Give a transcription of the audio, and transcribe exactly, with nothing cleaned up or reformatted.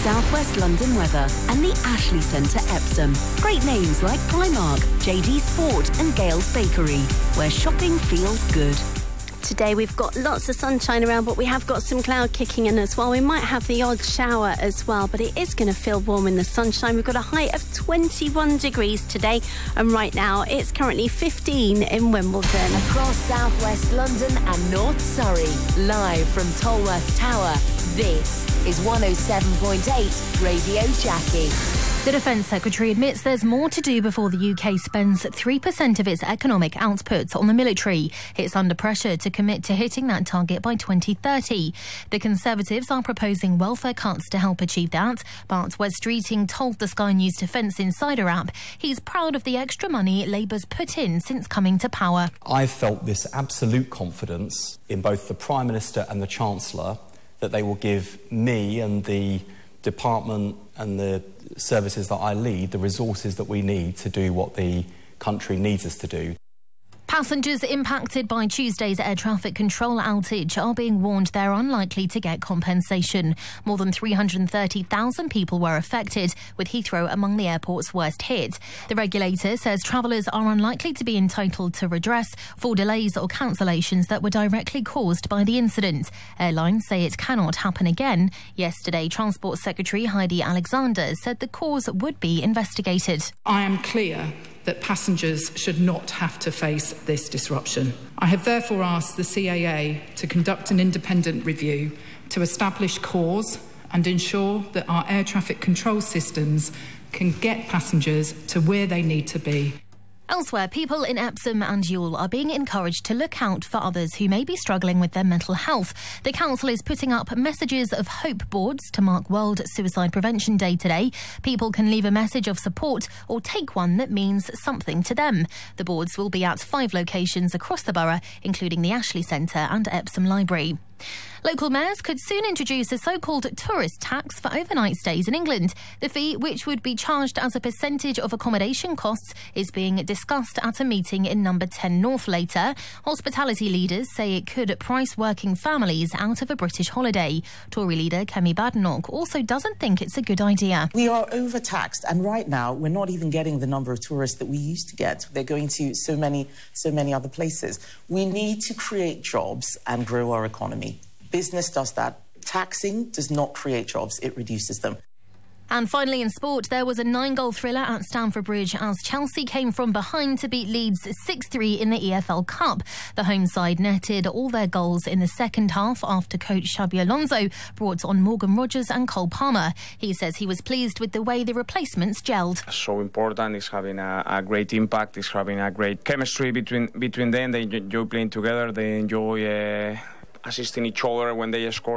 Southwest London weather and the Ashley Centre Epsom. Great names like Primark, J D Sport and Gale's Bakery, where shopping feels good. Today we've got lots of sunshine around, but we have got some cloud kicking in as well. We might have the odd shower as well, but it is going to feel warm in the sunshine. We've got a high of twenty-one degrees today, and right now it's currently fifteen in Wimbledon. Across Southwest London and North Surrey, live from Tolworth Tower, this is one oh seven point eight Radio Jackie. The Defence Secretary admits there's more to do before the U K spends three percent of its economic output on the military. It's under pressure to commit to hitting that target by twenty thirty. The Conservatives are proposing welfare cuts to help achieve that, but Wes Streeting told the Sky News Defence Insider app he's proud of the extra money Labour's put in since coming to power. I've felt this absolute confidence in both the Prime Minister and the Chancellor that they will give me and the department and the services that I lead the resources that we need to do what the country needs us to do. Passengers impacted by Tuesday's air traffic control outage are being warned they're unlikely to get compensation. More than three hundred thirty thousand people were affected, with Heathrow among the airport's worst hit. The regulator says travellers are unlikely to be entitled to redress for delays or cancellations that were directly caused by the incident. Airlines say it cannot happen again. Yesterday, Transport Secretary Heidi Alexander said the cause would be investigated. I am clear that passengers should not have to face this disruption. I have therefore asked the C A A to conduct an independent review to establish cause and ensure that our air traffic control systems can get passengers to where they need to be. Elsewhere, people in Epsom and Ewell are being encouraged to look out for others who may be struggling with their mental health. The council is putting up messages of hope boards to mark World Suicide Prevention Day today. People can leave a message of support or take one that means something to them. The boards will be at five locations across the borough, including the Ashley Centre and Epsom Library. Local mayors could soon introduce a so-called tourist tax for overnight stays in England. The fee, which would be charged as a percentage of accommodation costs, is being discussed at a meeting in Number ten North later. Hospitality leaders say it could price working families out of a British holiday. Tory leader Kemi Badenoch also doesn't think it's a good idea. We are overtaxed, and right now we're not even getting the number of tourists that we used to get. They're going to so many, so many other places. We need to create jobs and grow our economy. Business does that. Taxing does not create jobs, it reduces them. And finally in sport, there was a nine-goal thriller at Stamford Bridge as Chelsea came from behind to beat Leeds six three in the E F L Cup. The home side netted all their goals in the second half after coach Xabi Alonso brought on Morgan Rogers and Cole Palmer. He says he was pleased with the way the replacements gelled. So important, it's having a, a great impact, it's having a great chemistry between, between them. They enjoy playing together, they enjoy... Uh, assisting each other when they score